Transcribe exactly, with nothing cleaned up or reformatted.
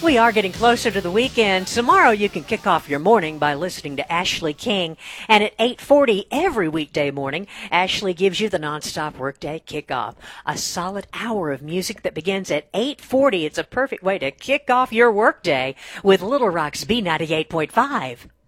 We are getting closer to the weekend. Tomorrow you can kick off your morning by listening to Ashley King. And at eight forty every weekday morning, Ashley gives you the nonstop workday kickoff. A solid hour of music that begins at eight forty. It's a perfect way to kick off your workday with Little Rock's B ninety-eight point five.